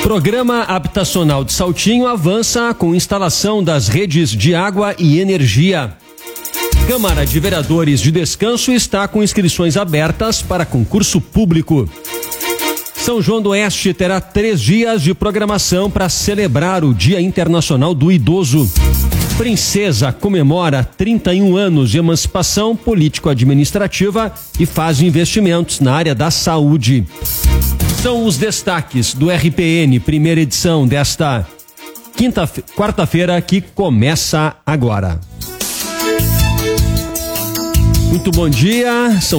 Programa habitacional de Saltinho avança com instalação das redes de água e energia. Câmara de Vereadores de Descanso está com inscrições abertas para concurso público. São João do Oeste terá 3 dias de programação para celebrar o Dia Internacional do Idoso. Princesa comemora 31 anos de emancipação político-administrativa e faz investimentos na área da saúde. São os destaques do RPN, primeira edição desta quarta-feira, que começa agora. Muito bom dia, são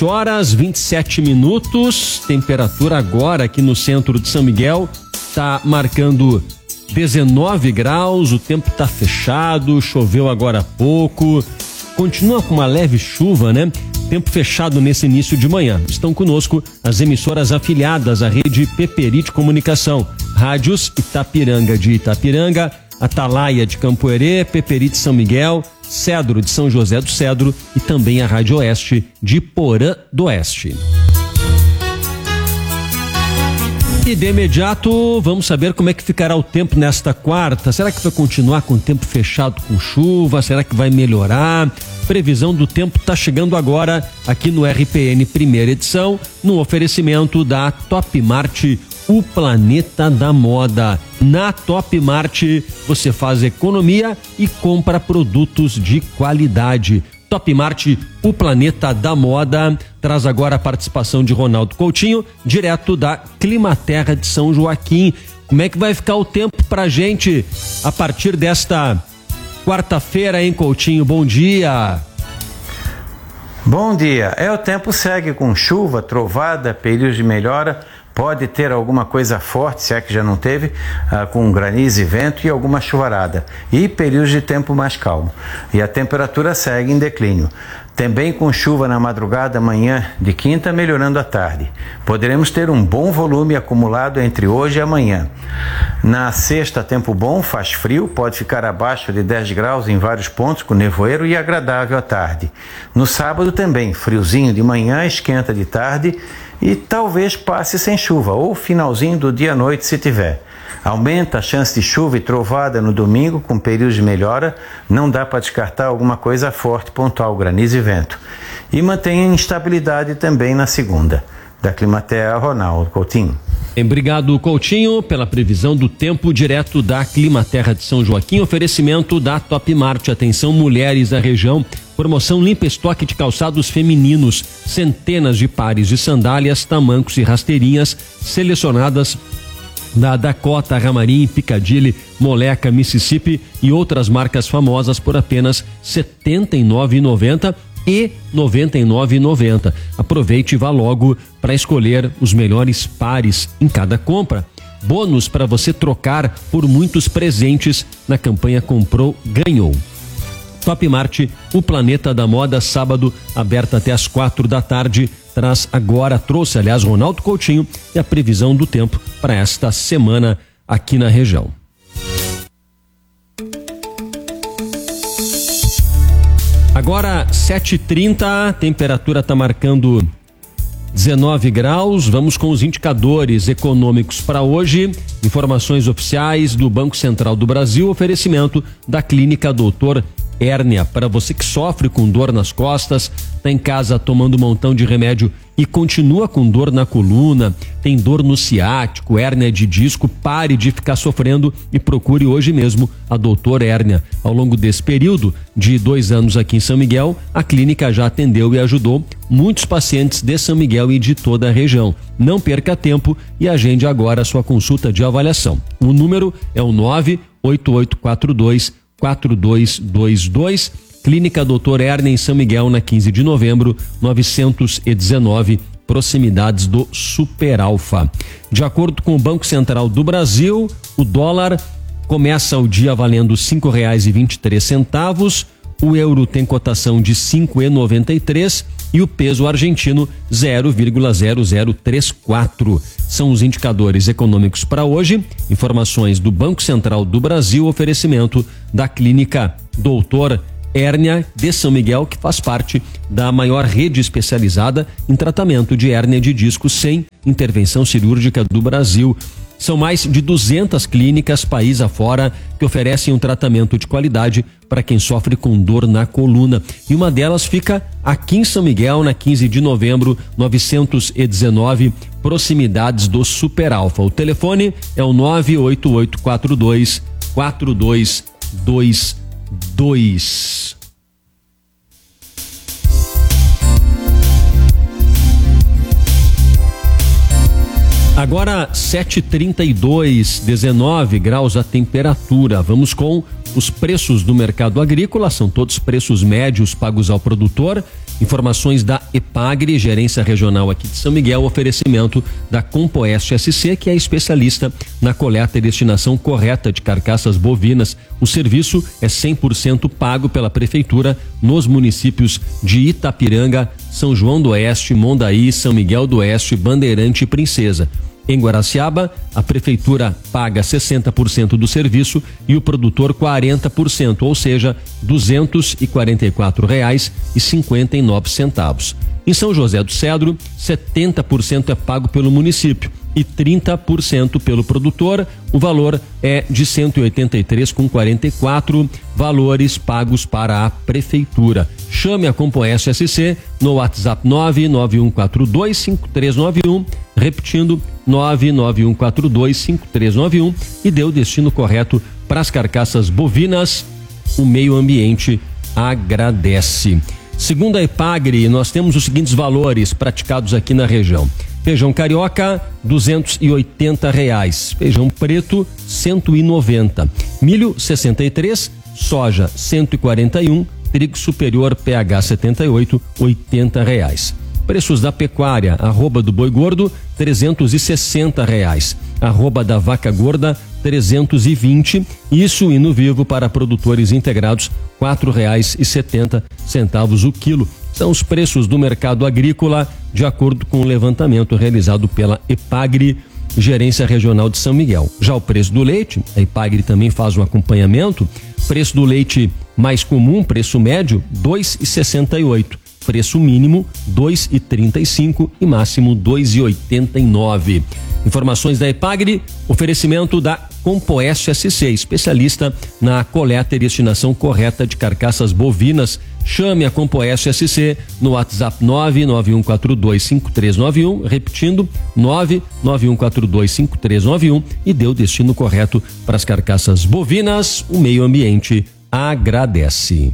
7h27, temperatura agora aqui no centro de São Miguel está marcando 19 graus, o tempo está fechado, choveu agora há pouco, continua com uma leve chuva, né? Tempo fechado nesse início de manhã. Estão conosco as emissoras afiliadas à rede Peperite Comunicação, Rádios Itapiranga de Itapiranga, Atalaia de Campo Herê, Peperite São Miguel, Cedro de São José do Cedro e também a Rádio Oeste de Porã do Oeste. E de imediato vamos saber como é que ficará o tempo nesta quarta. Será que vai continuar com o tempo fechado com chuva? Será que vai melhorar? Previsão do tempo está chegando agora aqui no RPN primeira edição, no oferecimento da Top Mart, o planeta da moda. Na Top Mart você faz economia e compra produtos de qualidade. Top Mart, o planeta da moda, traz agora a participação de Ronaldo Coutinho, direto da Climaterra de São Joaquim. Como é que vai ficar o tempo pra gente a partir desta quarta-feira, hein, Coutinho? Bom dia. Bom dia. O tempo segue com chuva, trovada, períodos de melhora. Pode ter alguma coisa forte, se é que já não teve, com granizo e vento e alguma chuvarada. E períodos de tempo mais calmo. E a temperatura segue em declínio. Também com chuva na madrugada, manhã de quinta, melhorando à tarde. Poderemos ter um bom volume acumulado entre hoje e amanhã. Na sexta, tempo bom, faz frio, pode ficar abaixo de 10 graus em vários pontos, com nevoeiro e agradável à tarde. No sábado também, friozinho de manhã, esquenta de tarde e talvez passe sem chuva, ou finalzinho do dia à noite se tiver. Aumenta a chance de chuva e trovada no domingo, com períodos de melhora. Não dá para descartar alguma coisa forte, pontual, granizo e vento. E mantém instabilidade também na segunda. Da Climaterra, Ronaldo Coutinho. Obrigado, Coutinho, pela previsão do tempo direto da Climaterra de São Joaquim. Oferecimento da Top Mart. Atenção, mulheres da região. Promoção limpa estoque de calçados femininos. Centenas de pares de sandálias, tamancos e rasteirinhas selecionadas da Dakota, Ramarim, Piccadilly, Moleca, Mississippi e outras marcas famosas por apenas R$ 79,90 e R$ 99,90. Aproveite e vá logo para escolher os melhores pares em cada compra. Bônus para você trocar por muitos presentes na campanha Comprou, Ganhou. Top Mart, o planeta da moda, sábado, aberta até às 4 da tarde. Trouxe, aliás, Ronaldo Coutinho e a previsão do tempo para esta semana aqui na região. Agora 7h30, temperatura está marcando 19 graus. Vamos com os indicadores econômicos para hoje. Informações oficiais do Banco Central do Brasil, oferecimento da Clínica Doutor Hérnia. Para você que sofre com dor nas costas, está em casa tomando um montão de remédio e continua com dor na coluna, tem dor no ciático, hérnia de disco, pare de ficar sofrendo e procure hoje mesmo a Doutor Hérnia. Ao longo desse período de 2 anos aqui em São Miguel, a clínica já atendeu e ajudou muitos pacientes de São Miguel e de toda a região. Não perca tempo e agende agora a sua consulta de avaliação. O número é o 98842-4222, Clínica Doutor Hérnia em São Miguel, na 15 de novembro, 919, proximidades do Super Alfa. De acordo com o Banco Central do Brasil, o dólar começa o dia valendo R$ 5,23, o euro tem cotação de 5,93 e o peso argentino 0,0034. São os indicadores econômicos para hoje. Informações do Banco Central do Brasil, oferecimento da Clínica Doutor Hérnia de São Miguel, que faz parte da maior rede especializada em tratamento de hérnia de disco sem intervenção cirúrgica do Brasil. São mais de 200 clínicas país afora que oferecem um tratamento de qualidade para quem sofre com dor na coluna. E uma delas fica aqui em São Miguel, na 15 de novembro, 919, proximidades do Super Alfa. O telefone é o 98842-4222. Agora 7h32, 19 graus a temperatura. Vamos com os preços do mercado agrícola, são todos preços médios pagos ao produtor. Informações da Epagri, gerência regional aqui de São Miguel, oferecimento da Compoeste SC, que é especialista na coleta e destinação correta de carcaças bovinas. O serviço é 100% pago pela prefeitura nos municípios de Itapiranga, São João do Oeste, Mondaí, São Miguel do Oeste, Bandeirante e Princesa. Em Guaraciaba, a prefeitura paga 60% do serviço e o produtor 40%, ou seja, R$ 244,59. Em São José do Cedro, 70% é pago pelo município e 30% pelo produtor. O valor é de R$ 183,44, valores pagos para a prefeitura. Chame a Compoeste SC no WhatsApp 991425391, repetindo 991425391, e dê o destino correto para as carcaças bovinas. O meio ambiente agradece. Segundo a Epagri, nós temos os seguintes valores praticados aqui na região: feijão carioca R$280, feijão preto R$190, milho 63, soja 141, trigo superior PH 78, R$80. Preços da pecuária: arroba do boi gordo R$360, arroba da vaca gorda R$320, e suíno vivo para produtores integrados R$4,70 o quilo. São os preços do mercado agrícola de acordo com o levantamento realizado pela Epagri, gerência regional de São Miguel. Já o preço do leite, a Epagri também faz um acompanhamento. Preço do leite mais comum, preço médio R$2,68, preço mínimo R$2,35 e máximo R$2,89. Informações da Epagri, oferecimento da Compoeste SC, especialista na coleta e destinação correta de carcaças bovinas. Chame a Compoeste SC no WhatsApp 991425391, repetindo 991425391, e dê o destino correto para as carcaças bovinas. O meio ambiente agradece.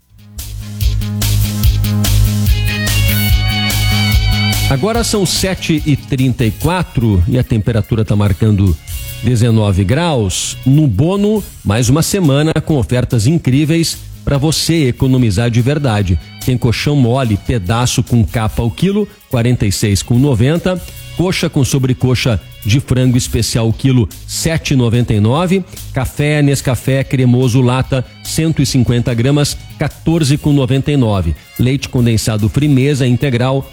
Agora são 7h34 e a temperatura está marcando 19 graus. No Bono, mais uma semana com ofertas incríveis para você economizar de verdade. Tem colchão mole, pedaço com capa ao quilo, R$46,90. Coxa com sobrecoxa de frango especial quilo, R$7,99. Café Nescafé cremoso lata 150 gramas, R$14,99. Leite condensado Frimeza integral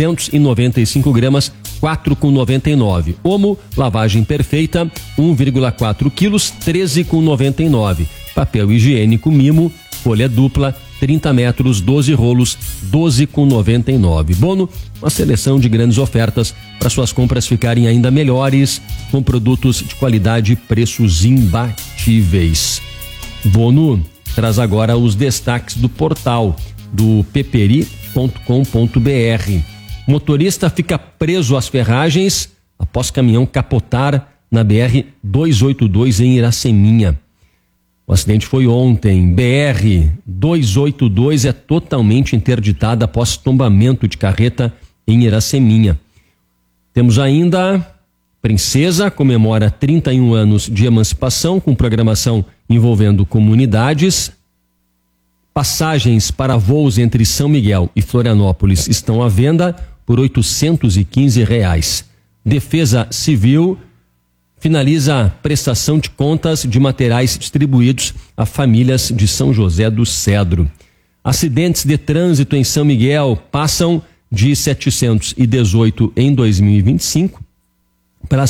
395 gramas, R$4,99. Omo lavagem perfeita 1,4 quilos, R$13,99. Papel higiênico Mimo folha dupla 30 metros, 12 rolos, R$12,99. Bono, uma seleção de grandes ofertas para suas compras ficarem ainda melhores, com produtos de qualidade e preços imbatíveis. Bono traz agora os destaques do portal do peperi.com.br. Motorista fica preso às ferragens após caminhão capotar na BR-282 em Iraceminha. O acidente foi ontem. BR-282 é totalmente interditada após tombamento de carreta em Iraceminha. Temos ainda Princesa comemora 31 anos de emancipação com programação envolvendo comunidades. Passagens para voos entre São Miguel e Florianópolis estão à venda por R$815. Defesa Civil finaliza a prestação de contas de materiais distribuídos a famílias de São José do Cedro. Acidentes de trânsito em São Miguel passam de 718 em 2025 para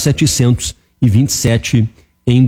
727 em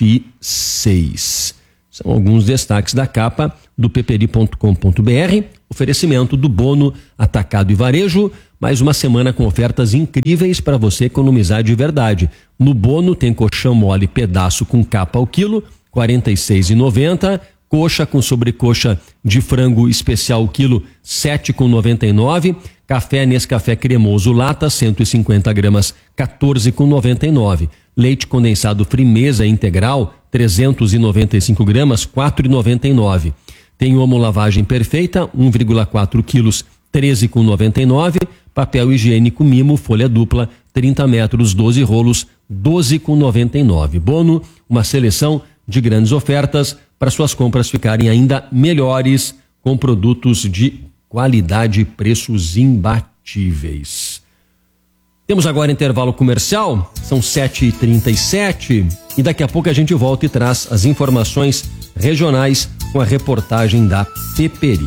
2026. São alguns destaques da capa do peperi.com.br, Oferecimento do Bono Atacado e Varejo, mais uma semana com ofertas incríveis para você economizar de verdade. No Bono tem colchão mole pedaço com capa ao quilo, R$ 46,90. Coxa com sobrecoxa de frango especial quilo, R$ 7,99. Café Nescafé cremoso lata, 150 gramas, R$ 14,99. Leite condensado Frimeza integral, 395 gramas, R$ 4,99. Tem Omo Lavagem Perfeita, 1,4 quilos, R$ 13,99. Papel higiênico Mimo, folha dupla, 30 metros, 12 rolos, R$ 12,99. Bono, uma seleção de grandes ofertas para suas compras ficarem ainda melhores, com produtos de qualidade e preços imbatíveis. Temos agora intervalo comercial, são 7h37 e daqui a pouco a gente volta e traz as informações regionais com a reportagem da Peperi.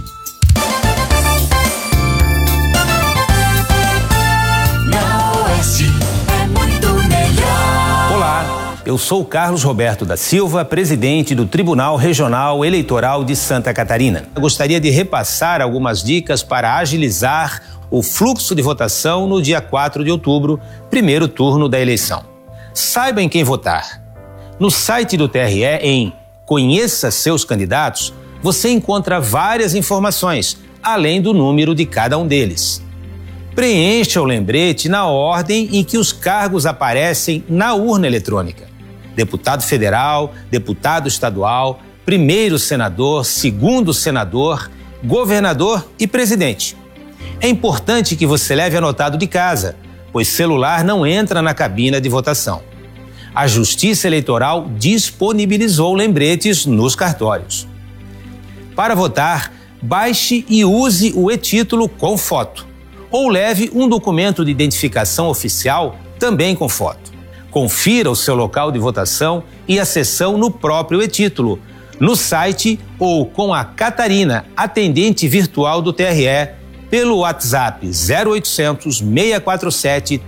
Eu sou Carlos Roberto da Silva, presidente do Tribunal Regional Eleitoral de Santa Catarina. Eu gostaria de repassar algumas dicas para agilizar o fluxo de votação no dia 4 de outubro, primeiro turno da eleição. Saiba em quem votar. No site do TRE, em Conheça Seus Candidatos, você encontra várias informações, além do número de cada um deles. Preencha o lembrete na ordem em que os cargos aparecem na urna eletrônica. Deputado federal, deputado estadual, primeiro senador, segundo senador, governador e presidente. É importante que você leve anotado de casa, pois celular não entra na cabina de votação. A Justiça Eleitoral disponibilizou lembretes nos cartórios. Para votar, baixe e use o e-título com foto, ou leve um documento de identificação oficial também com foto. Confira o seu local de votação e a sessão no próprio e-título, no site ou com a Catarina, atendente virtual do TRE, pelo WhatsApp 0800 647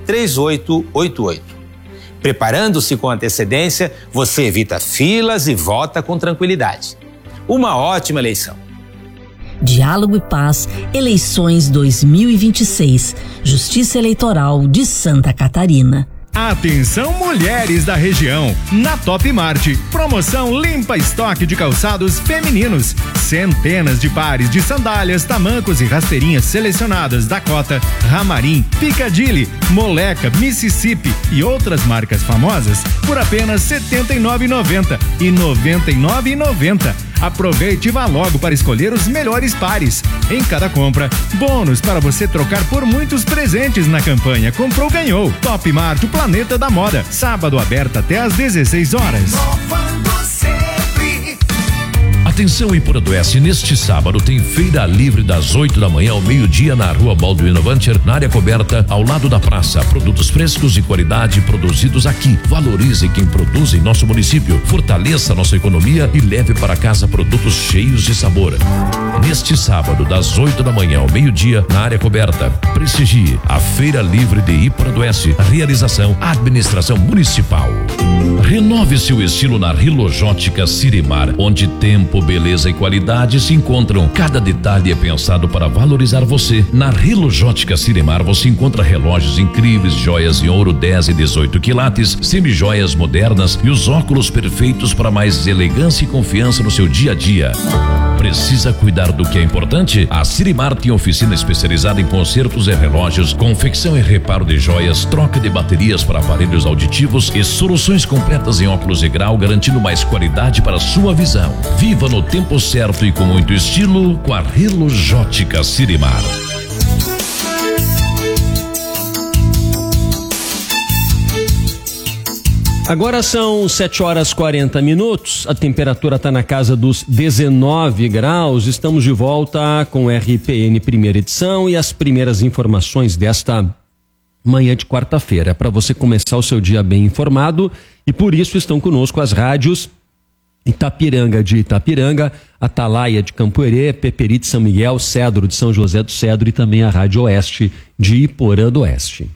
3888. Preparando-se com antecedência, você evita filas e vota com tranquilidade. Uma ótima eleição. Diálogo e Paz, eleições 2026, Justiça Eleitoral de Santa Catarina. Atenção mulheres da região, na Top Mart, promoção limpa estoque de calçados femininos, centenas de pares de sandálias, tamancos e rasteirinhas selecionadas Dakota, Ramarim, Piccadilly, Moleca, Mississippi e outras marcas famosas por apenas R$ 79,90 e R$ 99,90. Aproveite e vá logo para escolher os melhores pares. Em cada compra, bônus para você trocar por muitos presentes na campanha Comprou, Ganhou. Top Mart, o planeta da moda. Sábado aberta até às 16 horas. Atenção Iporanduense, neste sábado tem feira livre das 8 da manhã ao meio-dia na rua Balduino Vancher, na área coberta ao lado da praça. Produtos frescos e qualidade produzidos aqui. Valorize quem produz em nosso município. Fortaleça nossa economia e leve para casa produtos cheios de sabor. Neste sábado, das 8 da manhã ao meio-dia, na área coberta. Prestigie a Feira Livre de Iporanduense. Realização Administração Municipal. Renove seu estilo na Rilojótica Sirimar, onde tempo, beleza e qualidade se encontram. Cada detalhe é pensado para valorizar você. Na Rilojótica Sirimar você encontra relógios incríveis, joias em ouro 10 e 18 quilates, semijoias modernas e os óculos perfeitos para mais elegância e confiança no seu dia a dia. Precisa cuidar do que é importante? A Sirimar tem oficina especializada em consertos e relógios, confecção e reparo de joias, troca de baterias para aparelhos auditivos e soluções completas em óculos de grau, garantindo mais qualidade para a sua visão. Viva no tempo certo e com muito estilo com a Rilojótica Sirimar. Agora são 7h40, a temperatura está na casa dos 19 graus, estamos de volta com RPN primeira edição e as primeiras informações desta manhã de quarta-feira, para você começar o seu dia bem informado, e por isso estão conosco as rádios Itapiranga de Itapiranga, Atalaia de Campoerê, Peperi de São Miguel, Cedro de São José do Cedro e também a Rádio Oeste de Iporã do Oeste.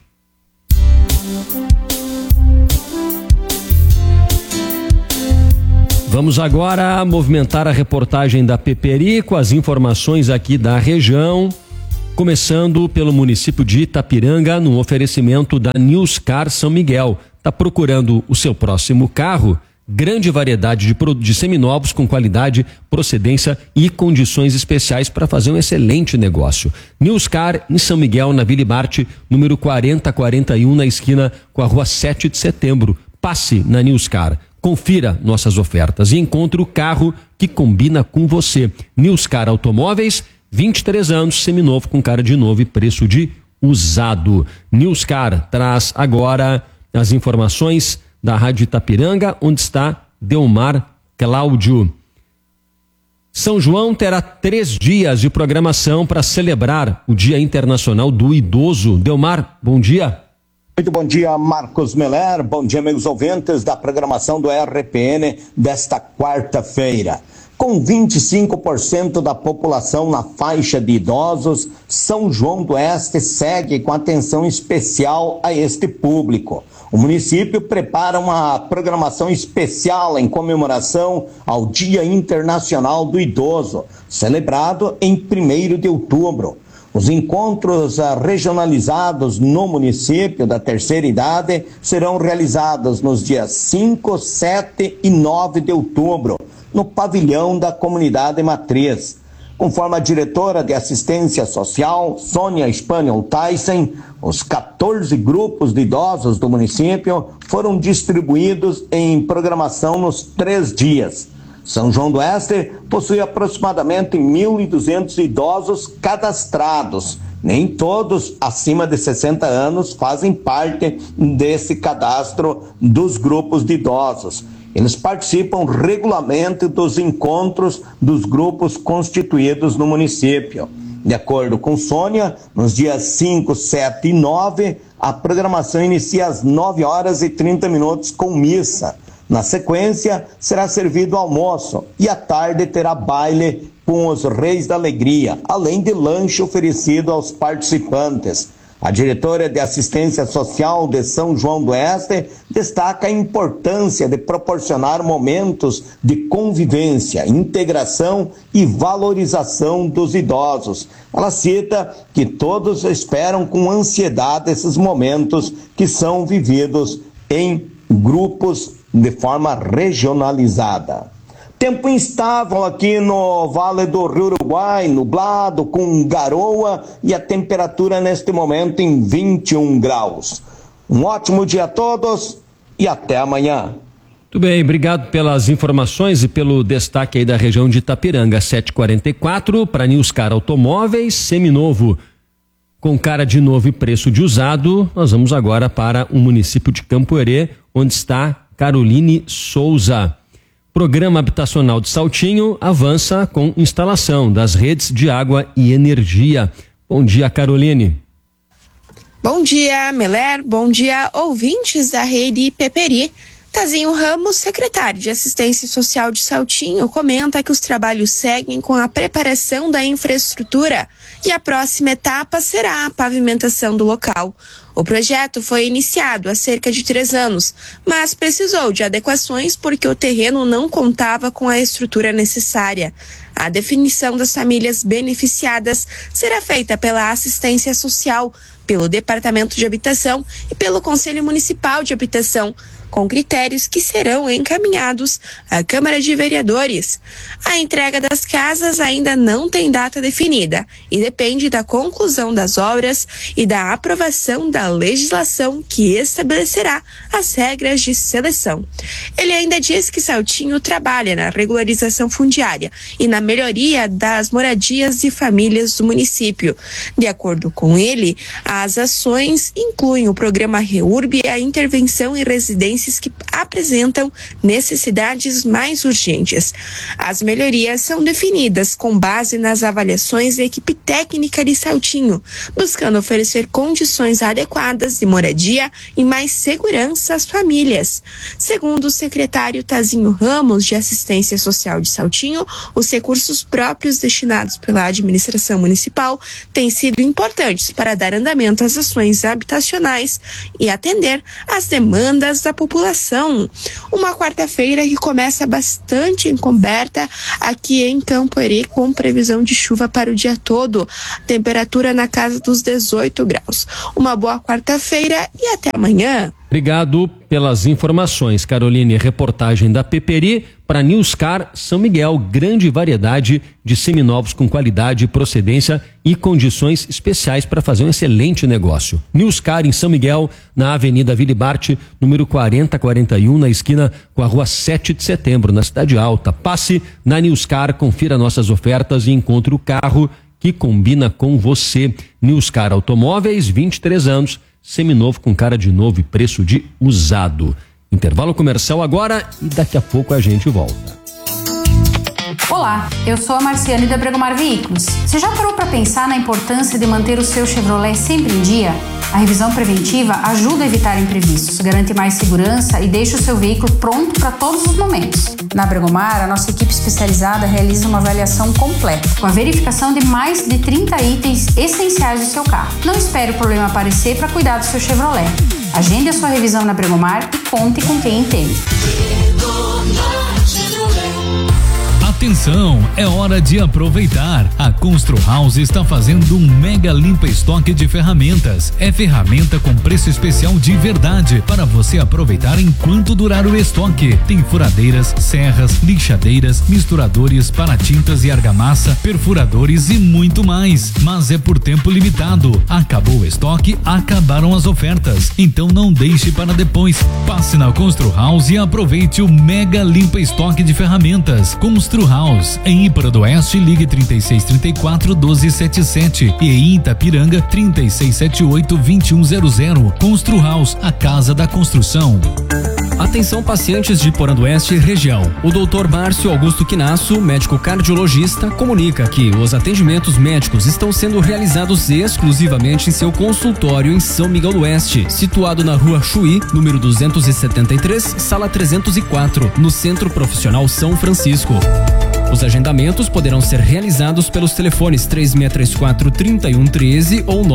Vamos agora movimentar a reportagem da Peperi com as informações aqui da região, começando pelo município de Itapiranga, no oferecimento da Newscar São Miguel. Está procurando o seu próximo carro? Grande variedade de seminovos com qualidade, procedência e condições especiais para fazer um excelente negócio. Newscar em São Miguel, na Ville Marte, número 4041, na esquina com a rua 7 de setembro. Passe na Newscar, confira nossas ofertas e encontre o carro que combina com você. Newscar Automóveis, 23 anos, seminovo com cara de novo e preço de usado. Newscar traz agora as informações da Rádio Itapiranga, onde está Delmar Cláudio. São João terá 3 dias de programação para celebrar o Dia Internacional do Idoso. Delmar, bom dia. Muito bom dia, Marcos Meller. Bom dia, meus ouvintes da programação do RPN desta quarta-feira. Com 25% da população na faixa de idosos, São João do Oeste segue com atenção especial a este público. O município prepara uma programação especial em comemoração ao Dia Internacional do Idoso, celebrado em 1º de outubro. Os encontros regionalizados no município da terceira idade serão realizados nos dias 5, 7 e 9 de outubro, no pavilhão da comunidade matriz. Conforme a diretora de assistência social, Sônia Spaniel Tyson, os 14 grupos de idosos do município foram distribuídos em programação nos 3 dias. São João do Oeste possui aproximadamente 1.200 idosos cadastrados. Nem todos acima de 60 anos fazem parte desse cadastro dos grupos de idosos. Eles participam regularmente dos encontros dos grupos constituídos no município. De acordo com Sônia, nos dias 5, 7 e 9, a programação inicia às 9h30 com missa. Na sequência, será servido almoço e à tarde terá baile com os Reis da Alegria, além de lanche oferecido aos participantes. A diretora de assistência social de São João do Oeste destaca a importância de proporcionar momentos de convivência, integração e valorização dos idosos. Ela cita que todos esperam com ansiedade esses momentos que são vividos em grupos de forma regionalizada. Tempo instável aqui no Vale do Rio Uruguai, nublado, com garoa e a temperatura neste momento em 21 graus. Um ótimo dia a todos e até amanhã. Muito bem, obrigado pelas informações e pelo destaque aí da região de Itapiranga. 7h44 para Newscar Automóveis, seminovo com cara de novo e preço de usado. Nós vamos agora para o município de Campo Herê, onde está Caroline Souza. Programa habitacional de Saltinho avança com instalação das redes de água e energia. Bom dia, Caroline. Bom dia, Meller. Bom dia, ouvintes da Rede Peperi. Tazinho Ramos, secretário de Assistência Social de Saltinho, comenta que os trabalhos seguem com a preparação da infraestrutura e a próxima etapa será a pavimentação do local. O projeto foi iniciado há cerca de 3 anos, mas precisou de adequações porque o terreno não contava com a estrutura necessária. A definição das famílias beneficiadas será feita pela assistência social, pelo Departamento de Habitação e pelo Conselho Municipal de Habitação, com critérios que serão encaminhados à Câmara de Vereadores. A entrega das casas ainda não tem data definida e depende da conclusão das obras e da aprovação da legislação que estabelecerá as regras de seleção. Ele ainda diz que Saltinho trabalha na regularização fundiária e na melhoria das moradias de famílias do município. De acordo com ele, as ações incluem o programa REURB e a intervenção em residências que apresentam necessidades mais urgentes. As melhorias são definidas com base nas avaliações da equipe técnica de Saltinho, buscando oferecer condições adequadas de moradia e mais segurança às famílias. Segundo o secretário Tazinho Ramos, de Assistência Social de Saltinho, os recursos próprios destinados pela administração municipal têm sido importantes para dar andamento às ações habitacionais e atender às demandas da população população. Uma quarta-feira que começa bastante encoberta aqui em Campoerê, com previsão de chuva para o dia todo. Temperatura na casa dos 18 graus. Uma boa quarta-feira e até amanhã. Obrigado pelas informações, Caroline. Reportagem da Peperi para Newscar São Miguel. Grande variedade de seminovos com qualidade, procedência e condições especiais para fazer um excelente negócio. Newscar em São Miguel, na Avenida Vilibarte, número 4041, na esquina com a Rua 7 de Setembro, na Cidade Alta. Passe na Newscar, confira nossas ofertas e encontre o carro que combina com você. Newscar Automóveis, 23 anos. Seminovo com cara de novo e preço de usado. Intervalo comercial agora e daqui a pouco a gente volta. Olá, eu sou a Marciane da Bregomar Veículos. Você já parou para pensar na importância de manter o seu Chevrolet sempre em dia? A revisão preventiva ajuda a evitar imprevistos, garante mais segurança e deixa o seu veículo pronto para todos os momentos. Na Bregomar, a nossa equipe especializada realiza uma avaliação completa, com a verificação de mais de 30 itens essenciais do seu carro. Não espere o problema aparecer para cuidar do seu Chevrolet. Agende a sua revisão na Bregomar e conte com quem entende. Atenção, é hora de aproveitar. A Constru House está fazendo um mega limpa estoque de ferramentas. É ferramenta com preço especial de verdade para você aproveitar enquanto durar o estoque. Tem furadeiras, serras, lixadeiras, misturadores para tintas e argamassa, perfuradores e muito mais. Mas é por tempo limitado. Acabou o estoque, acabaram as ofertas. Então não deixe para depois. Passe na Constru House e aproveite o mega limpa estoque de ferramentas. Constru House, em Ípara do Oeste, ligue 3634-1277 e em Itapiranga 3678-2100. Constru House, a casa da construção. Atenção pacientes de Iporã do Oeste e região. O Dr. Márcio Augusto Quinasso, médico cardiologista, comunica que os atendimentos médicos estão sendo realizados exclusivamente em seu consultório em São Miguel do Oeste, situado na Rua Chuí, número 273, sala 304, no Centro Profissional São Francisco. Os agendamentos poderão ser realizados pelos telefones 3634-3113 ou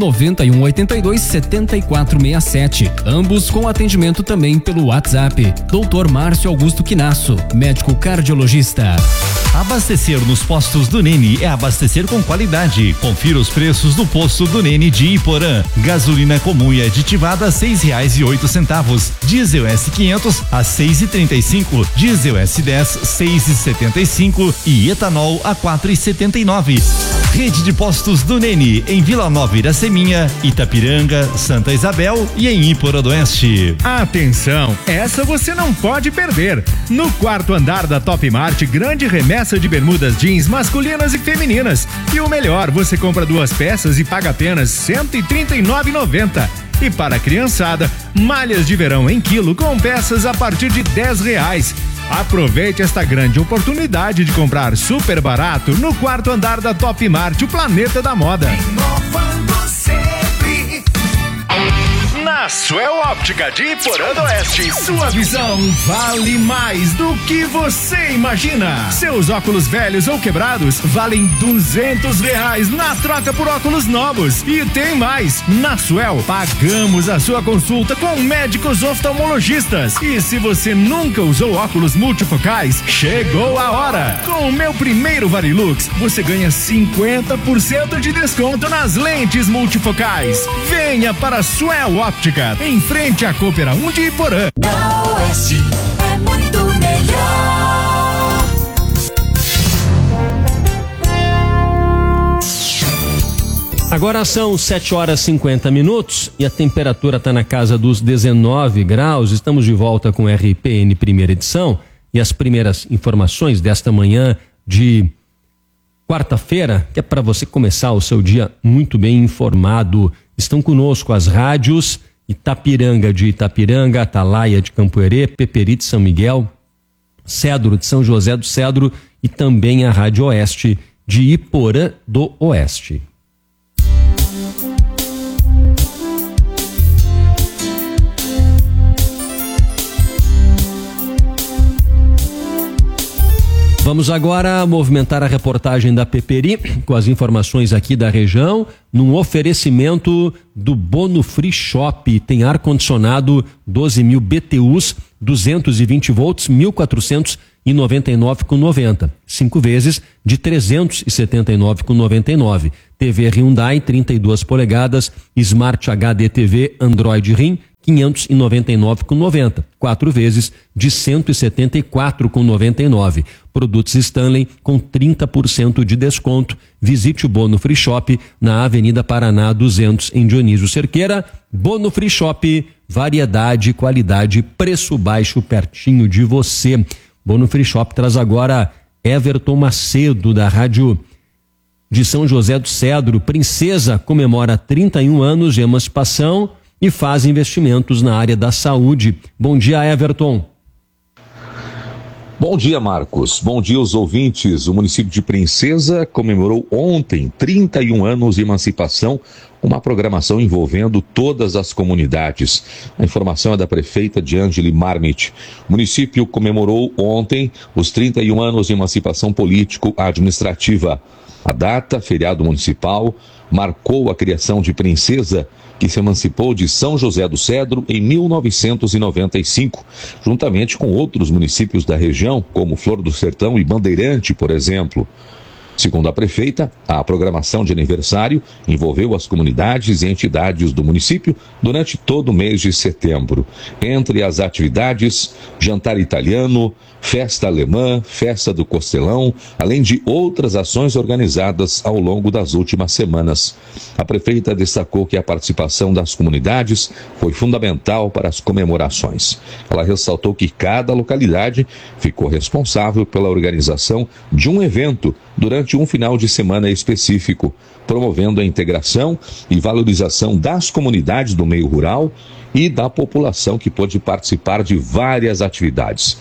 99182-7467, ambos com atendimento também pelo WhatsApp. Dr. Márcio Augusto Quinasso, médico cardiologista. Abastecer nos postos do Nene é abastecer com qualidade. Confira os preços do posto do Nene de Iporã. Gasolina comum e aditivada a R$6,08. Diesel S500 a R$6,35. Diesel S10 R$6,75 e etanol a R$4,79. Rede de postos do Nene em Vila Nova Iraceminha, Itapiranga, Santa Isabel e em Iporã do Oeste. Atenção, essa você não pode perder. No quarto andar da Top Mart, grande remessa de bermudas jeans masculinas e femininas. E o melhor, você compra 2 peças e paga apenas R$139,90. E para a criançada, malhas de verão em quilo com peças a partir de R$10. Aproveite esta grande oportunidade de comprar super barato no quarto andar da Top Mart, o planeta da moda. Inovando sempre. Na Suel Óptica de Iporã do Oeste, sua visão vale mais do que você imagina. Seus óculos velhos ou quebrados valem R$200 na troca por óculos novos. E tem mais, na Suel pagamos a sua consulta com médicos oftalmologistas. E se você nunca usou óculos multifocais, chegou a hora. Com o meu primeiro Varilux, você ganha 50% de desconto nas lentes multifocais. Venha para a Suel Óptica, em frente à Coopera 1 de Iporã. Da Oeste é muito melhor. Agora são 7h50 e a temperatura está na casa dos 19 graus. Estamos de volta com RPN primeira edição e as primeiras informações desta manhã de quarta-feira, que é para você começar o seu dia muito bem informado. Estão conosco as rádios Itapiranga de Itapiranga, Atalaia de Campoerê, Peperi de São Miguel, Cedro de São José do Cedro e também a Rádio Oeste de Iporã do Oeste. Vamos agora movimentar a reportagem da Peperi com as informações aqui da região, num oferecimento do Bono Free Shop. Tem ar-condicionado 12.000 BTUs, 220 volts, 1.499,90. 5 vezes de 379,99. TV Hyundai 32 polegadas, Smart HD TV Android Rim 599,90. 4 vezes de 174,99. Produtos Stanley com 30% de desconto. Visite o Bono Free Shop na Avenida Paraná 200 em Dionísio Cerqueira. Bono Free Shop, variedade, qualidade, preço baixo pertinho de você. Bono Free Shop traz agora Everton Macedo da Rádio de São José do Cedro. Princesa comemora 31 anos de emancipação e faz investimentos na área da saúde. Bom dia, Everton. Bom dia, Marcos. Bom dia aos ouvintes. O município de Princesa comemorou ontem 31 anos de emancipação, uma programação envolvendo todas as comunidades. A informação é da prefeita Diângeli Marmit. O município comemorou ontem os 31 anos de emancipação político-administrativa. A data, feriado municipal, marcou a criação de Princesa, que se emancipou de São José do Cedro em 1995, juntamente com outros municípios da região, como Flor do Sertão e Bandeirante, por exemplo. Segundo a prefeita, a programação de aniversário envolveu as comunidades e entidades do município durante todo o mês de setembro. Entre as atividades, jantar italiano, festa alemã, festa do Costelão, além de outras ações organizadas ao longo das últimas semanas. A prefeita destacou que a participação das comunidades foi fundamental para as comemorações. Ela ressaltou que cada localidade ficou responsável pela organização de um evento durante um final de semana específico, promovendo a integração e valorização das comunidades do meio rural e da população que pôde participar de várias atividades.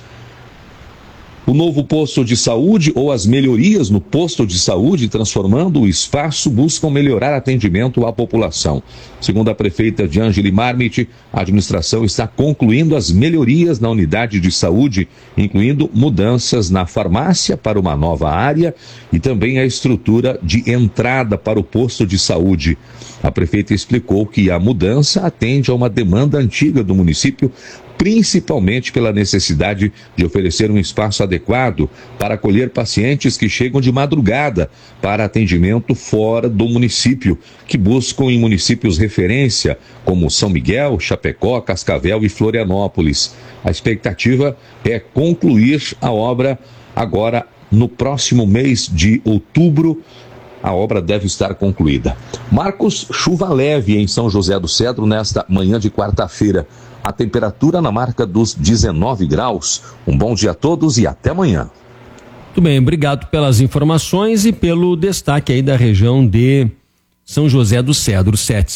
O novo posto de saúde ou as melhorias no posto de saúde, transformando o espaço, buscam melhorar atendimento à população. Segundo a prefeita Diângeli Marmit, a administração está concluindo as melhorias na unidade de saúde, incluindo mudanças na farmácia para uma nova área e também a estrutura de entrada para o posto de saúde. A prefeita explicou que a mudança atende a uma demanda antiga do município, principalmente pela necessidade de oferecer um espaço adequado para acolher pacientes que chegam de madrugada para atendimento fora do município, que buscam em municípios referência, como São Miguel, Chapecó, Cascavel e Florianópolis. A expectativa é concluir a obra agora no próximo mês de outubro. A obra deve estar concluída. Marcos, chuva leve em São José do Cedro nesta manhã de quarta-feira. A temperatura na marca dos 19 graus. Um bom dia a todos e até amanhã. Muito bem, obrigado pelas informações e pelo destaque aí da região de São José do Cedro.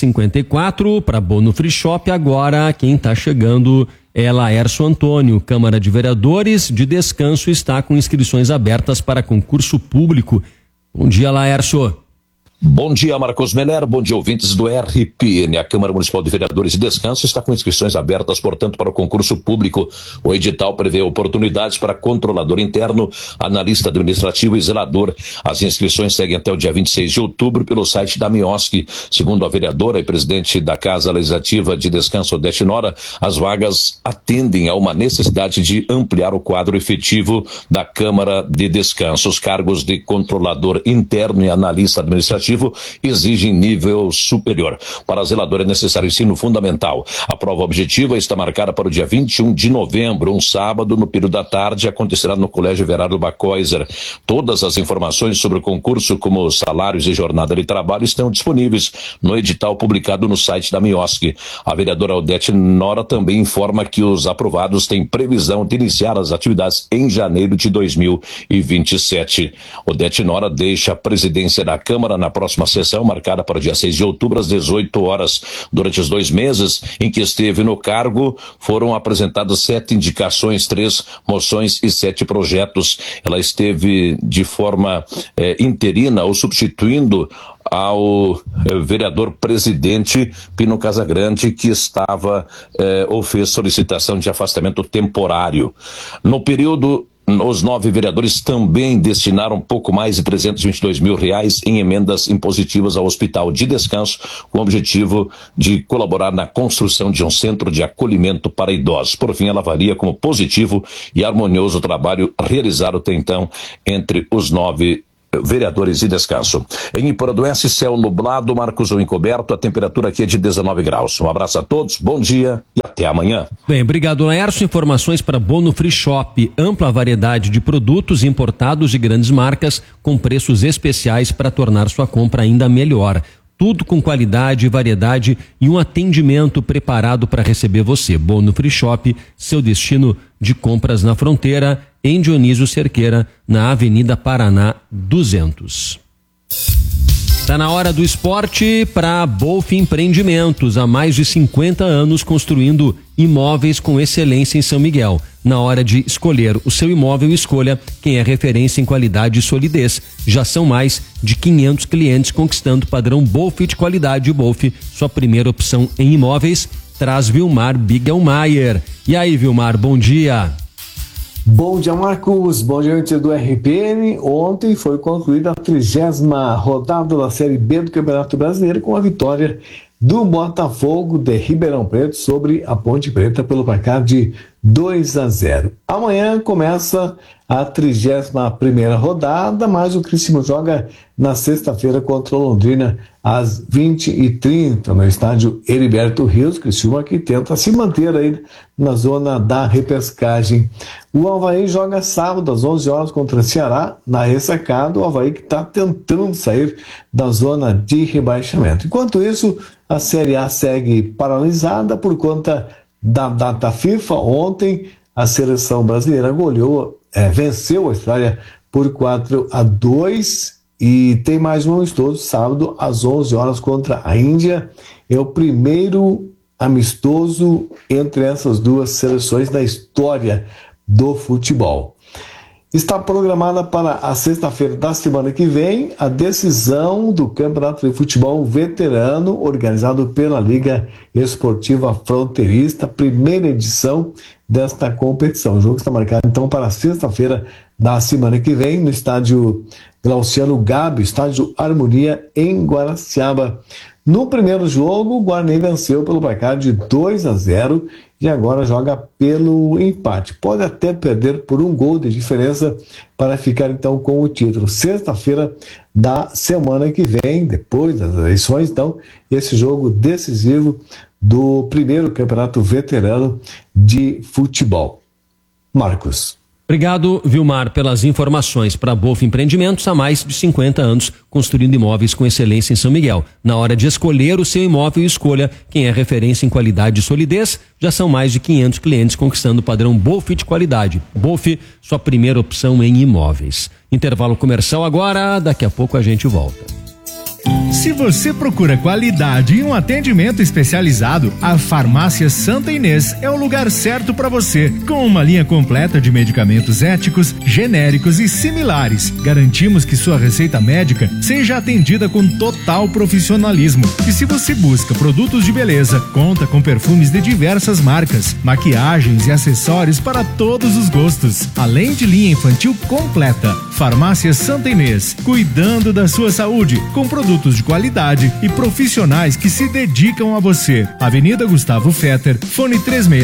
7h54 para Bono Free Shop. Agora quem está chegando é Laércio Antônio. Câmara de Vereadores de Descanso está com inscrições abertas para concurso público. Bom dia, Laércio. Bom dia, Marcos Meller. Bom dia, ouvintes do RPN. A Câmara Municipal de Vereadores de Descanso está com inscrições abertas, portanto, para o concurso público. O edital prevê oportunidades para controlador interno, analista administrativo e zelador. As inscrições seguem até o dia 26 de outubro pelo site da MIOSC. Segundo a vereadora e presidente da Casa Legislativa de Descanso, Odete Nora, as vagas atendem a uma necessidade de ampliar o quadro efetivo da Câmara de Descanso. Os cargos de controlador interno e analista administrativo exigem nível superior. Para a zeladora é necessário ensino fundamental. A prova objetiva está marcada para o dia 21 de novembro, um sábado, no período da tarde, acontecerá no Colégio Everardo Bacoiser. Todas as informações sobre o concurso, como salários e jornada de trabalho, estão disponíveis no edital publicado no site da MIOSC. A vereadora Odete Nora também informa que os aprovados têm previsão de iniciar as atividades em janeiro de 2027. Odete Nora deixa a presidência da Câmara na próxima sessão, marcada para o dia 6 de outubro, às 18 horas. Durante os 2 meses em que esteve no cargo, foram apresentadas 7 indicações, 3 moções e 7 projetos. Ela esteve de forma interina ou substituindo ao vereador presidente Pino Casagrande, que estava ou fez solicitação de afastamento temporário. No período Os 9 vereadores também destinaram pouco mais de R$322 mil em emendas impositivas ao Hospital de Descanso, com o objetivo de colaborar na construção de um centro de acolhimento para idosos. Por fim, ela avalia como positivo e harmonioso o trabalho realizado até então entre os 9 vereadores de Descanso. Em Iporã do Oeste, céu nublado, Marcos ou encoberto, a temperatura aqui é de 19 graus. Um abraço a todos, bom dia e até amanhã. Bem, obrigado, Laércio. Informações para Bono Free Shop, ampla variedade de produtos importados de grandes marcas com preços especiais para tornar sua compra ainda melhor. Tudo com qualidade, variedade e um atendimento preparado para receber você. Bono Free Shop, seu destino de compras na fronteira, em Dionísio Cerqueira, na Avenida Paraná 200. Está na hora do esporte para Bolf Empreendimentos, há mais de 50 anos construindo imóveis com excelência em São Miguel. Na hora de escolher o seu imóvel, escolha quem é referência em qualidade e solidez. Já são mais de 500 clientes conquistando o padrão Bolf de qualidade. Bolf, sua primeira opção em imóveis, traz Vilmar Bigelmaier. E aí, Vilmar, bom dia. Bom dia, Marcos. Bom dia, antes do RPN. Ontem foi concluída a 30ª rodada da Série B do Campeonato Brasileiro com a vitória do Botafogo de Ribeirão Preto sobre a Ponte Preta pelo placar de 2-0. Amanhã começa a 31ª rodada, mas o Criciúma joga na sexta-feira contra o Londrina às 20h30 no estádio Heriberto Rios. Criciúma que tenta se manter aí na zona da repescagem. O Avaí joga sábado às 11 horas contra o Ceará na ressacada. O Avaí que está tentando sair da zona de rebaixamento. Enquanto isso, a Série A segue paralisada por conta da data FIFA. Ontem a seleção brasileira venceu a Austrália por 4-2 e tem mais um amistoso sábado às 11 horas contra a Índia. É o primeiro amistoso entre essas duas seleções da história do futebol. Está programada para a sexta-feira da semana que vem a decisão do Campeonato de Futebol Veterano, organizado pela Liga Esportiva Fronteirista, primeira edição desta competição. O jogo está marcado então para a sexta-feira da semana que vem no estádio Glauciano Gabi, estádio Harmonia, em Guaraciaba. No primeiro jogo, o Guarani venceu pelo placar de 2-0 e agora joga pelo empate. Pode até perder por um gol de diferença para ficar então com o título. Sexta-feira da semana que vem, depois das eleições, então, esse jogo decisivo do primeiro campeonato veterano de futebol. Marcos. Obrigado, Vilmar, pelas informações. Para Bolf Empreendimentos, há mais de 50 anos construindo imóveis com excelência em São Miguel. Na hora de escolher o seu imóvel, escolha quem é referência em qualidade e solidez. Já são mais de 500 clientes conquistando o padrão Bolf de qualidade. Bolf, sua primeira opção em imóveis. Intervalo comercial agora, daqui a pouco a gente volta. Se você procura qualidade e um atendimento especializado, a Farmácia Santa Inês é o lugar certo para você. Com uma linha completa de medicamentos éticos, genéricos e similares, garantimos que sua receita médica seja atendida com total profissionalismo. E se você busca produtos de beleza, conta com perfumes de diversas marcas, maquiagens e acessórios para todos os gostos, além de linha infantil completa. Farmácia Santa Inês, cuidando da sua saúde com produtos de qualidade e profissionais que se dedicam a você. Avenida Gustavo Fetter, fone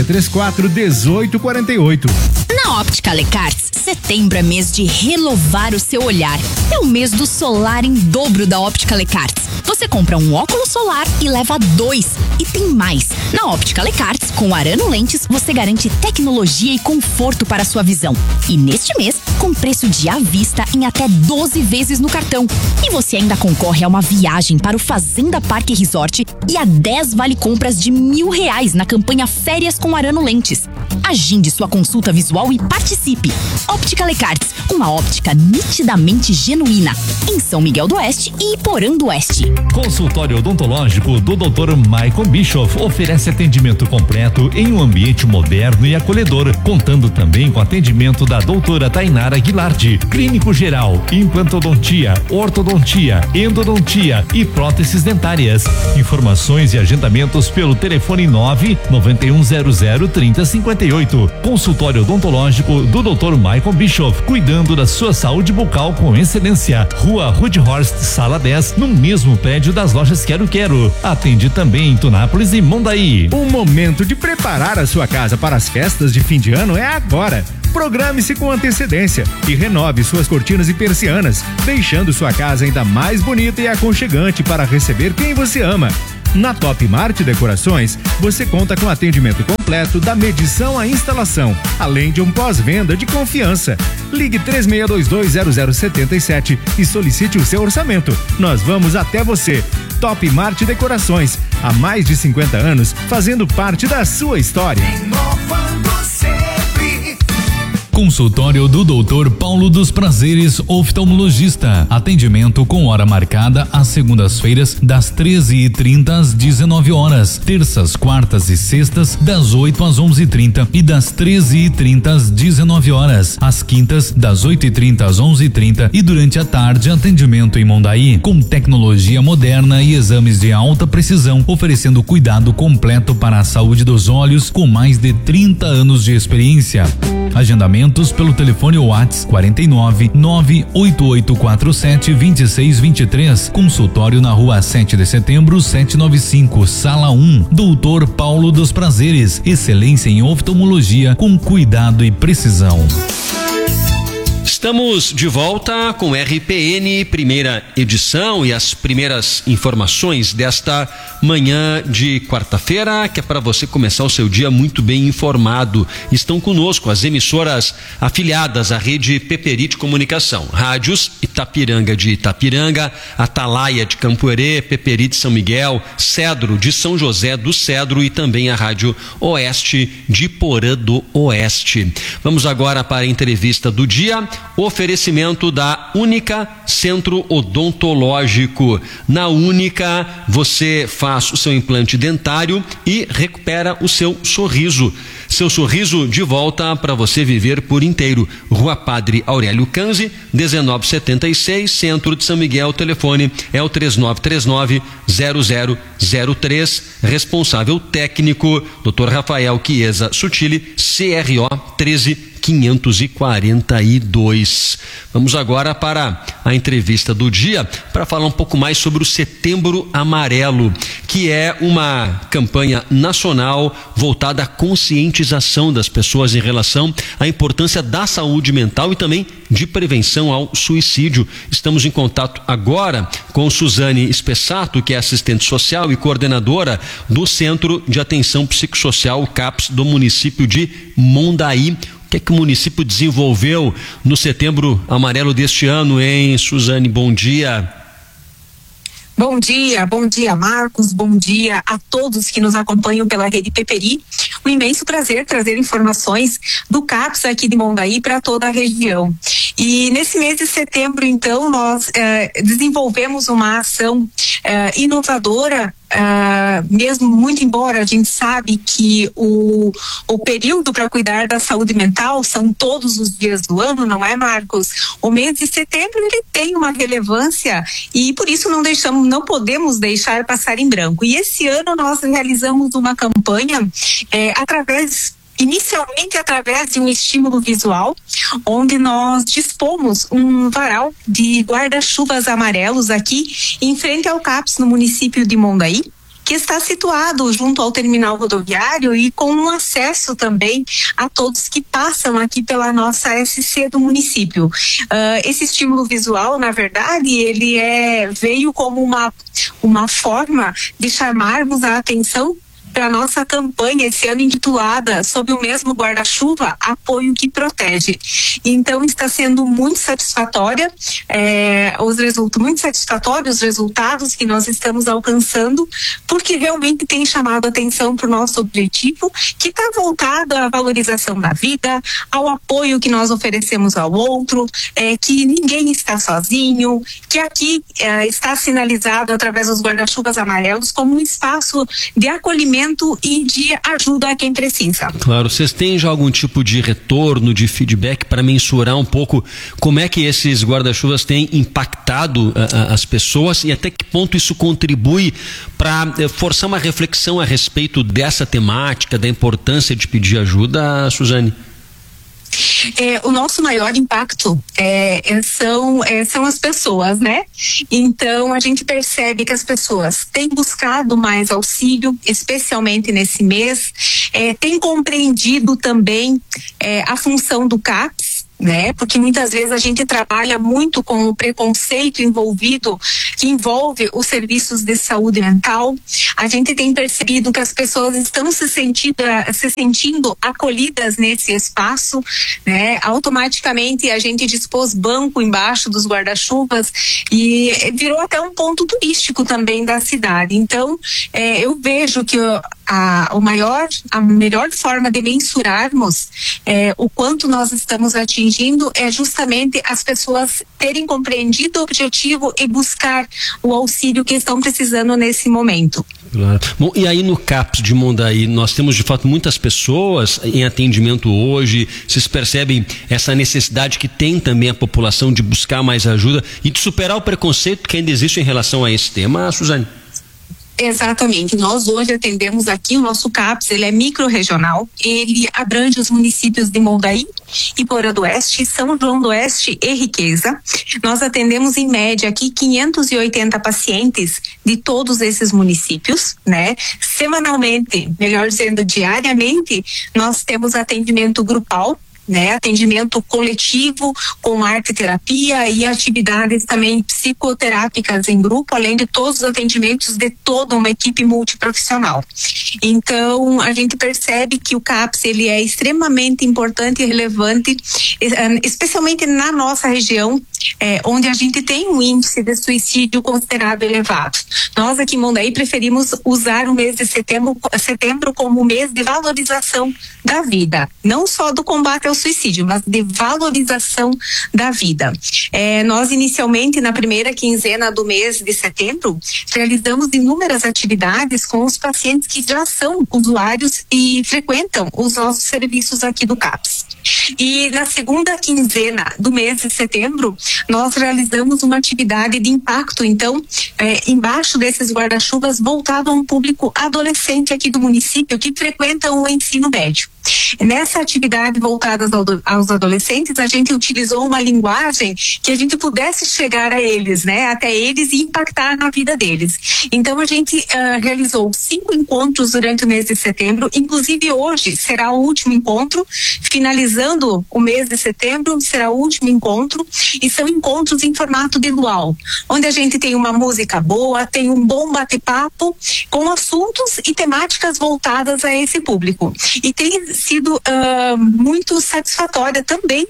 3634-1848. Na Óptica Lecarts, setembro é mês de renovar o seu olhar. É o mês do solar em dobro da Óptica Lecarts. Você compra um óculos solar e leva 2. E tem mais. Na Óptica Lecarts, com Arano Lentes, você garante tecnologia e conforto para a sua visão. E neste mês, com preço de à vista em até 12 vezes no cartão. E você ainda concorre a uma viagem para o Fazenda Parque Resort e a 10 vale compras de R$1.000 na campanha Férias com Arano Lentes. Agende sua consulta visual e participe. Óptica Lecarts, uma óptica nitidamente genuína. Em São Miguel do Oeste e Iporã do Oeste. Consultório odontológico do Dr. Michael Bischoff oferece atendimento completo em um ambiente moderno e acolhedor, contando também com atendimento da doutora Tainara Guilardi, clínico geral, implantodontia, ortodontia, endodontia e próteses dentárias. Informações e agendamentos pelo telefone 991003058 38. Consultório odontológico do Dr. Michael Bischoff, cuidando da sua saúde bucal com excelência. Rua Rudhorst, sala 10, no mesmo prédio das lojas Quero Quero. Atende também em Tunápolis e Mondaí. O momento de preparar a sua casa para as festas de fim de ano é agora. Programe-se com antecedência e renove suas cortinas e persianas, deixando sua casa ainda mais bonita e aconchegante para receber quem você ama. Na Top Mart Decorações, você conta com atendimento completo da medição à instalação, além de um pós-venda de confiança. Ligue 36220077 e solicite o seu orçamento. Nós vamos até você. Top Mart Decorações, há mais de 50 anos, fazendo parte da sua história. Consultório do Dr. Paulo dos Prazeres, oftalmologista. Atendimento com hora marcada às segundas-feiras, das 13h30 às 19h. Terças, quartas e sextas, das 8 às 11h30 e das 13h30 às 19h. Às quintas, das 8h30 às 11h30 e durante a tarde, atendimento em Mondaí, com tecnologia moderna e exames de alta precisão, oferecendo cuidado completo para a saúde dos olhos, com mais de 30 anos de experiência. Agendamentos pelo telefone WhatsApp 49 98847 2623. Consultório na rua 7 de setembro 795, sala 1. Doutor Paulo dos Prazeres. Excelência em oftalmologia com cuidado e precisão. Estamos de volta com RPN, primeira edição, e as primeiras informações desta manhã de quarta-feira, que é para você começar o seu dia muito bem informado. Estão conosco as emissoras afiliadas à rede Peperi de Comunicação, rádios Itapiranga de Itapiranga, Atalaia de Campoerê, Peperi de São Miguel, Cedro de São José do Cedro e também a Rádio Oeste de Porã do Oeste. Vamos agora para a entrevista do dia. Oferecimento da Única Centro Odontológico. Na Única, você faz o seu implante dentário e recupera o seu sorriso. Seu sorriso de volta para você viver por inteiro. Rua Padre Aurélio Canzi, 1976, Centro de São Miguel. O telefone é o 3939-0003. Responsável técnico, Dr. Rafael Chiesa Sutili, CRO 13542. Vamos agora para a entrevista do dia para falar um pouco mais sobre o Setembro Amarelo, que é uma campanha nacional voltada à conscientização das pessoas em relação à importância da saúde mental e também de prevenção ao suicídio. Estamos em contato agora com Suzane Spessato, que é assistente social e coordenadora do Centro de Atenção Psicossocial, CAPS, do município de Mondaí. O que é que o município desenvolveu no Setembro Amarelo deste ano, hein, Suzane? Bom dia. Bom dia Marcos, bom dia a todos que nos acompanham pela rede Peperi. Um imenso prazer trazer informações do CAPS aqui de Mondaí para toda a região. E nesse mês de setembro, então, nós desenvolvemos uma ação inovadora, mesmo muito embora a gente sabe que o período para cuidar da saúde mental são todos os dias do ano, não é, Marcos? O mês de setembro ele tem uma relevância e por isso não podemos deixar passar em branco. E esse ano nós realizamos uma campanha inicialmente através de um estímulo visual, onde nós dispomos um varal de guarda-chuvas amarelos aqui em frente ao CAPS, no município de Mondaí, que está situado junto ao terminal rodoviário e com um acesso também a todos que passam aqui pela nossa SC do município. Esse estímulo visual, na verdade, ele veio como uma forma de chamarmos a atenção para a nossa campanha esse ano intitulada sob o mesmo guarda-chuva, Apoio que Protege. Então está sendo muito satisfatória, muito satisfatórios os resultados que nós estamos alcançando, porque realmente tem chamado a atenção para o nosso objetivo, que está voltado à valorização da vida, ao apoio que nós oferecemos ao outro, que ninguém está sozinho, que aqui está sinalizado através dos guarda-chuvas amarelos como um espaço de acolhimento atendimento e de ajuda a quem precisa. Claro, vocês têm já algum tipo de retorno, de feedback para mensurar um pouco como é que esses guarda-chuvas têm impactado as pessoas e até que ponto isso contribui para forçar uma reflexão a respeito dessa temática, da importância de pedir ajuda, Suzane? O nosso maior impacto são as pessoas, né? Então a gente percebe que as pessoas têm buscado mais auxílio, especialmente nesse mês, têm compreendido também a função do CAPS, né? Porque muitas vezes a gente trabalha muito com o preconceito envolvido, que envolve os serviços de saúde mental. A gente tem percebido que as pessoas estão se sentindo acolhidas nesse espaço, né? Automaticamente a gente dispôs banco embaixo dos guarda-chuvas e virou até um ponto turístico também da cidade. Então, eu vejo que a melhor forma de mensurarmos o quanto nós estamos atingindo é justamente as pessoas terem compreendido o objetivo e buscar o auxílio que estão precisando nesse momento. Claro. Bom, e aí no CAPS de Mondaí, nós temos de fato muitas pessoas em atendimento hoje. Vocês percebem essa necessidade que tem também a população de buscar mais ajuda e de superar o preconceito que ainda existe em relação a esse tema, Suzane? Exatamente, nós hoje atendemos aqui, o nosso CAPS, ele é micro-regional, ele abrange os municípios de Mondaí, Iporã do Oeste, São João do Oeste e Riqueza. Nós atendemos em média aqui 580 pacientes de todos esses municípios, né? Semanalmente, melhor dizendo, diariamente, nós temos atendimento grupal, né, atendimento coletivo com arte terapia e atividades também psicoterápicas em grupo, além de todos os atendimentos de toda uma equipe multiprofissional. Então, a gente percebe que o CAPS ele é extremamente importante e relevante, especialmente na nossa região, onde a gente tem um índice de suicídio considerado elevado. Nós aqui em Mondaí preferimos usar o mês de setembro como mês de valorização da vida, não só do combate ao suicídio, mas de valorização da vida. Nós inicialmente na primeira quinzena do mês de setembro realizamos inúmeras atividades com os pacientes que já são usuários e frequentam os nossos serviços aqui do CAPS. E na segunda quinzena do mês de setembro nós realizamos uma atividade de impacto, então, embaixo desses guarda-chuvas voltado a um público adolescente aqui do município que frequentam o ensino médio. Nessa atividade voltada aos adolescentes, a gente utilizou uma linguagem que a gente pudesse chegar a eles, né, até eles e impactar na vida deles. Então a gente realizou 5 encontros durante o mês de setembro, inclusive hoje será o último encontro, finalizando o mês de setembro será o último encontro, e são encontros em formato de luau, onde a gente tem uma música boa, tem um bom bate-papo com assuntos e temáticas voltadas a esse público. E tem sido muito satisfatório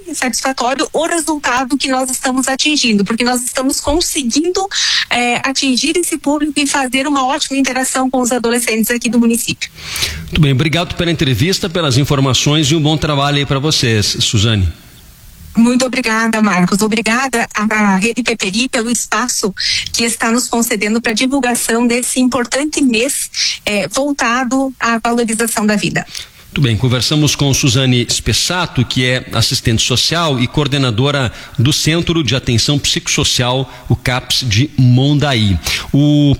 o resultado que nós estamos atingindo, porque nós estamos conseguindo atingir esse público e fazer uma ótima interação com os adolescentes aqui do município. Muito bem, obrigado pela entrevista, pelas informações e um bom trabalho aí para vocês, Suzane. Muito obrigada, Marcos. Obrigada à Rede Peperi pelo espaço que está nos concedendo para divulgação desse importante mês voltado à valorização da vida. Muito bem, conversamos com Suzane Spessato, que é assistente social e coordenadora do Centro de Atenção Psicossocial, o CAPS de Mondaí. O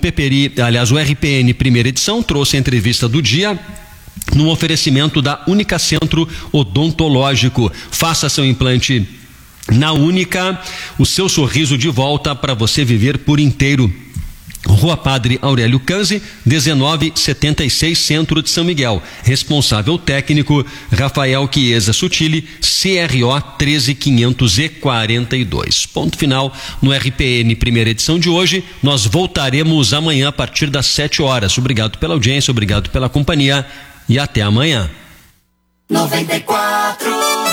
RPN primeira edição trouxe a entrevista do dia no oferecimento da Única Centro Odontológico. Faça seu implante na Única, o seu sorriso de volta para você viver por inteiro. Rua Padre Aurélio Canzi, 1976, Centro de São Miguel. Responsável técnico, Rafael Chiesa Sutili, CRO 13542. Ponto final no RPN primeira edição de hoje. Nós voltaremos amanhã a partir das 7 horas. Obrigado pela audiência, obrigado pela companhia e até amanhã. 94.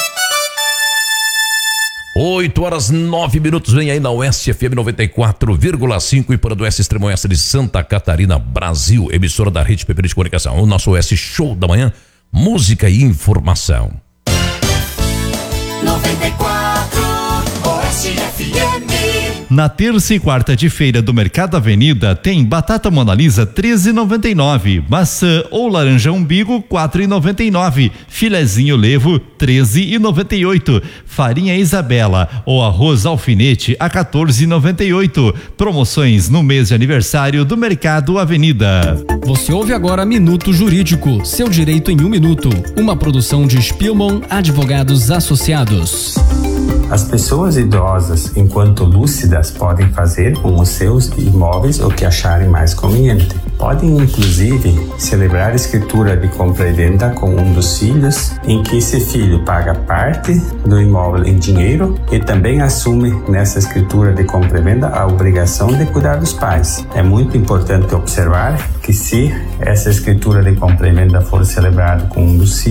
8h09, vem aí na Oeste FM 94,5 e para do Oeste Extremo Oeste de Santa Catarina, Brasil, emissora da Rede Peperi de Comunicação. O nosso Oeste Show da Manhã, música e informação. 94 Oeste FM. Na terça e quarta de feira do Mercado Avenida tem batata Mona Lisa 13,99, maçã ou laranja umbigo 4,99, filezinho levo 13,98, farinha Isabela ou arroz alfinete a 14,98. Promoções no mês de aniversário do Mercado Avenida. Você ouve agora Minuto Jurídico, seu direito em 1 minuto. Uma produção de Spielmann Advogados Associados. As pessoas idosas, enquanto lúcidas, podem fazer com os seus imóveis o que acharem mais conveniente. Podem, inclusive, celebrar escritura de compra e venda com um dos filhos, em que esse filho paga parte do imóvel em dinheiro e também assume nessa escritura de compra e venda a obrigação de cuidar dos pais. É muito importante observar que se essa escritura de compra e venda for celebrada com um dos filhos,